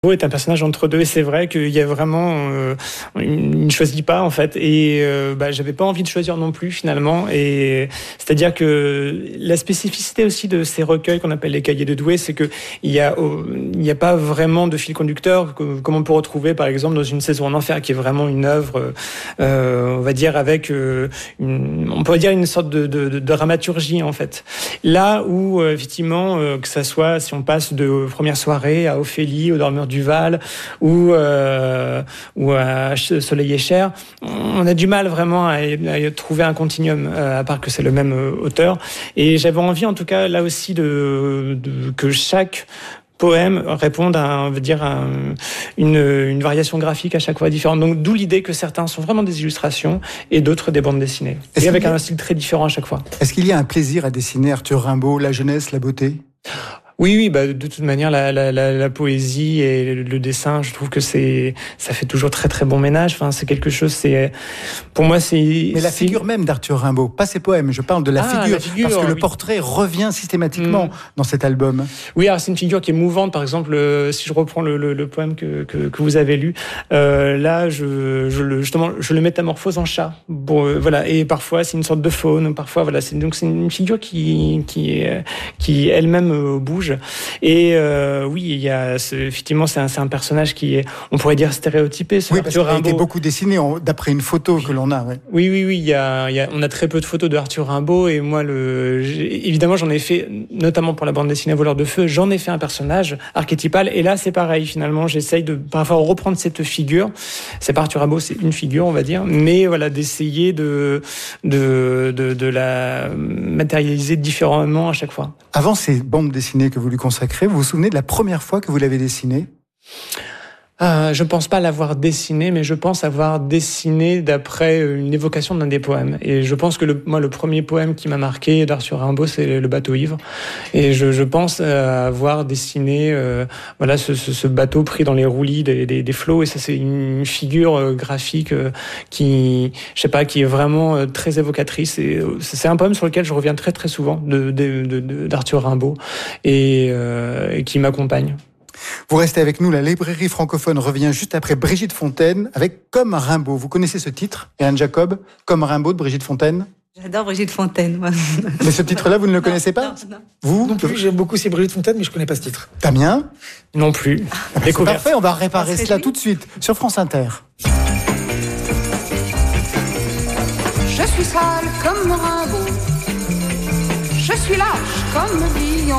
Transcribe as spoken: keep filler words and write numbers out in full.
Rimbaud est un personnage entre deux et c'est vrai qu'il y a vraiment, euh, il ne choisit pas en fait et euh, bah, j'avais pas envie de choisir non plus finalement et c'est-à-dire que la spécificité aussi de ces recueils qu'on appelle les cahiers de Douai, c'est que il y a oh, il n'y a pas vraiment de fil conducteur comme on peut retrouver par exemple dans Une saison en enfer qui est vraiment une œuvre, euh, on va dire avec euh, une, on pourrait dire une sorte de, de, de dramaturgie en fait. Là où euh, effectivement euh, que ça soit si on passe de Première soirée à Ophélie, au Dormeur du Val ou euh, ou à Soleil et Cher, on a du mal vraiment à, à trouver un continuum euh, à part que c'est le même euh, auteur. Et j'avais envie en tout cas là aussi de, de que chaque poème réponde à, on veut dire, à une, une variation graphique à chaque fois différente. Donc d'où l'idée que certains sont vraiment des illustrations et d'autres des bandes dessinées. Est-ce et avec a... un style très différent à chaque fois. Est-ce qu'il y a un plaisir à dessiner Arthur Rimbaud, la jeunesse, la beauté ? Oui, oui, bah, de toute manière, la, la, la, la poésie et le, le dessin, je trouve que c'est, ça fait toujours très, très bon ménage. Enfin, c'est quelque chose, c'est, pour moi, c'est... Mais la figure c'est... même d'Arthur Rimbaud, pas ses poèmes, je parle de la, ah, figure, la figure, parce que oui. Le portrait revient systématiquement mmh. dans cet album. Oui, alors c'est une figure qui est mouvante, par exemple, euh, si je reprends le, le, le poème que, que, que vous avez lu, euh, là, je, je le, justement, je le métamorphose en chat. Bon, euh, voilà, et parfois, c'est une sorte de faune, parfois, voilà, c'est, donc c'est une figure qui, qui, qui elle-même euh, bouge. Et euh, oui, il y a ce, effectivement, c'est un, c'est un personnage qui est, on pourrait dire stéréotypé. Oui, parce qu'il a été beaucoup dessiné en, d'après une photo oui. que l'on a. Ouais. Oui, oui, oui. Il y a, il y a, on a très peu de photos de Arthur Rimbaud et moi, le, évidemment, j'en ai fait, notamment pour la bande dessinée Voleur de feu, j'en ai fait un personnage archétypal. Et là, c'est pareil. Finalement, j'essaye de parfois reprendre cette figure. C'est pas Arthur Rimbaud, c'est une figure, on va dire, mais voilà, d'essayer de de de, de la matérialiser différemment à chaque fois. Avant ces bandes dessinées que vous lui consacrez, vous vous souvenez de la première fois que vous l'avez dessinée ? Euh, je ne pense pas l'avoir dessiné, mais je pense avoir dessiné d'après une évocation d'un des poèmes. Et je pense que le, moi, le premier poème qui m'a marqué d'Arthur Rimbaud, c'est Le bateau ivre. Et je, je pense avoir dessiné, euh, voilà, ce, ce, ce bateau pris dans les roulis des, des, des flots. Et ça, c'est une figure graphique qui, je sais pas, qui est vraiment très évocatrice. Et c'est un poème sur lequel je reviens très très souvent de, de, de, de d'Arthur Rimbaud et, euh, et qui m'accompagne. Vous restez avec nous, la librairie francophone revient juste après Brigitte Fontaine avec Comme Rimbaud. Vous connaissez ce titre, Anne Jacob, Comme Rimbaud de Brigitte Fontaine ? J'adore Brigitte Fontaine, moi. Mais ce titre-là, vous ne le non, connaissez pas ? Non, non. Vous ? Non plus, j'aime beaucoup, c'est Brigitte Fontaine, mais je ne connais pas ce titre. Damien ? Non plus. Ah, c'est parfait, on va réparer cela tout de suite sur France Inter. Je suis sale comme Rimbaud, je suis lâche comme le lion.